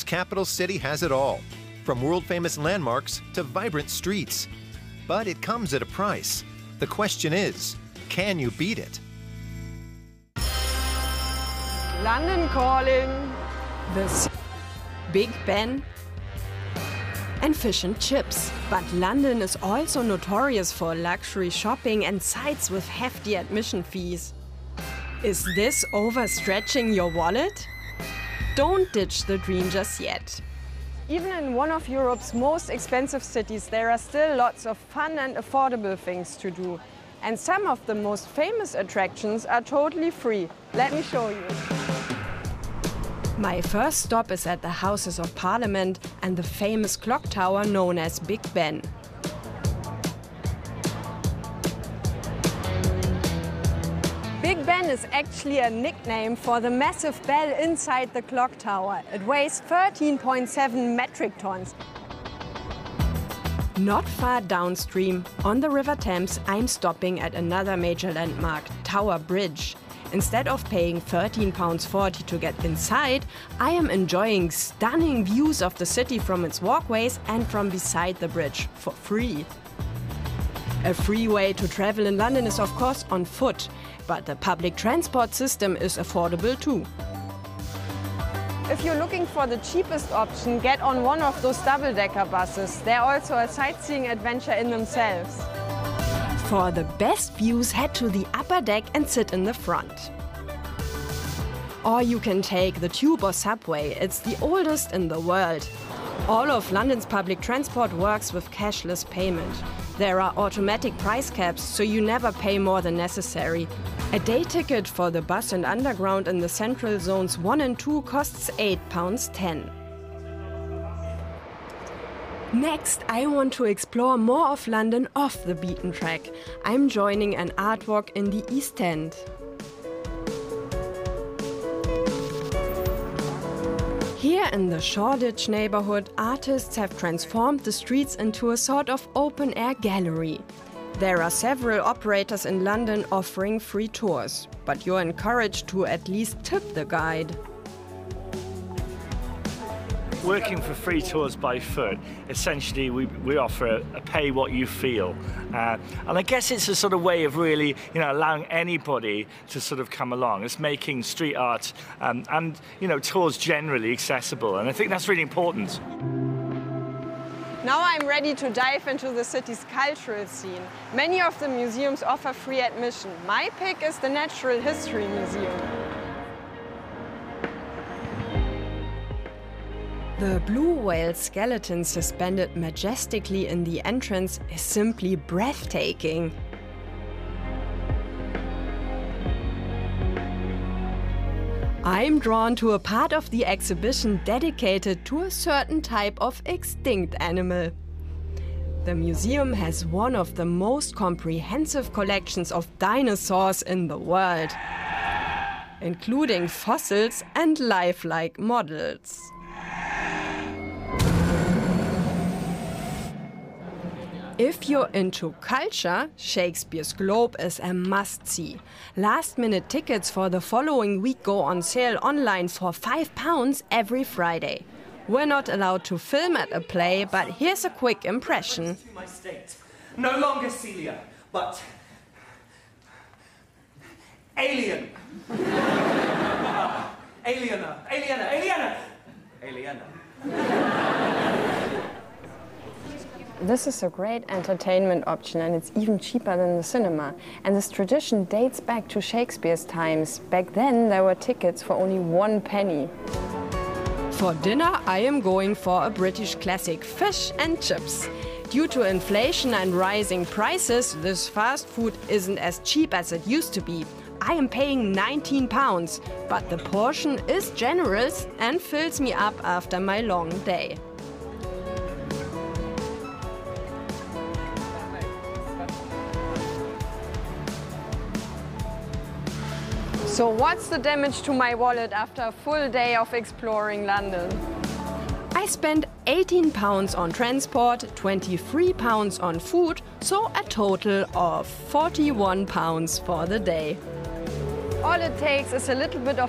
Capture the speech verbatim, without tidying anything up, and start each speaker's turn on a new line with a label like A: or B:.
A: capital city has it all, from world-famous landmarks to vibrant streets. But it comes at a price. The question is, can you beat it?
B: London calling.
C: The Big Ben and fish and chips. But London is also notorious for luxury shopping and sites with hefty admission fees. Is this overstretching your wallet? Don't ditch the dream just yet.
B: Even in one of Europe's most expensive cities, there are still lots of fun and affordable things to do. And some of the most famous attractions are totally free. Let me show you.
C: My first stop is at the Houses of Parliament and the famous clock tower known as Big Ben.
B: Big Ben is actually a nickname for the massive bell inside the clock tower. It weighs thirteen point seven metric tons.
C: Not far downstream, on the River Thames, I'm stopping at another major landmark, Tower Bridge. Instead of paying thirteen pounds forty to get inside, I am enjoying stunning views of the city from its walkways and from beside the bridge for free. A free way to travel in London is of course on foot, but the public transport system is affordable too.
B: If you're looking for the cheapest option, get on one of those double-decker buses. They're also a sightseeing adventure in themselves.
C: For the best views, head to the upper deck and sit in the front. Or you can take the tube or subway. It's the oldest in the world. All of London's public transport works with cashless payment. There are automatic price caps, so you never pay more than necessary. A day ticket for the bus and underground in the central zones one and two costs eight pounds ten. Next, I want to explore more of London off the beaten track. I'm joining an art walk in the East End. Here in the Shoreditch neighborhood, artists have transformed the streets into a sort of open-air gallery. There are several operators in London offering free tours, but you're encouraged to at least tip the guide.
D: Working for free tours by foot, essentially we, we offer a, a pay what you feel. Uh, and I guess it's a sort of way of really, you know, allowing anybody to sort of come along. It's making street art um, and, you know, tours generally accessible. And I think that's really important.
B: Now I'm ready to dive into the city's cultural scene. Many of the museums offer free admission. My pick is the Natural History Museum.
C: The blue whale skeleton suspended majestically in the entrance is simply breathtaking. I'm drawn to a part of the exhibition dedicated to a certain type of extinct animal. The museum has one of the most comprehensive collections of dinosaurs in the world, including fossils and lifelike models. If you're into culture, Shakespeare's Globe is a must-see. Last-minute tickets for the following week go on sale online for five pounds every Friday. We're not allowed to film at a play, but here's a quick impression.
E: My state. No longer Celia, but Alien. Aliena, Aliena, Aliena, Aliena.
B: This is a great entertainment option and it's even cheaper than the cinema. And this tradition dates back to Shakespeare's times. Back then there were tickets for only one penny.
C: For dinner, I am going for a British classic, fish and chips. Due to inflation and rising prices, this fast food isn't as cheap as it used to be. I am paying nineteen pounds, but the portion is generous and fills me up after my long day.
B: So what's the damage to my wallet after a full day of exploring London?
C: I spent eighteen pounds on transport, twenty-three pounds on food, so a total of forty-one pounds for the day.
B: All it takes is a little bit of